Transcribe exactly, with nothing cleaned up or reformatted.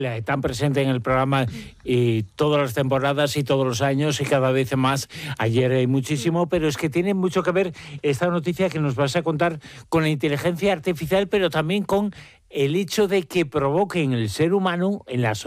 tan presente en el programa y todas las temporadas y todos los años y cada vez más. Ayer hay muchísimo, pero es que tiene mucho que ver esta noticia que nos vas a contar con la inteligencia artificial, pero también con el hecho de que provoque en el ser humano, en las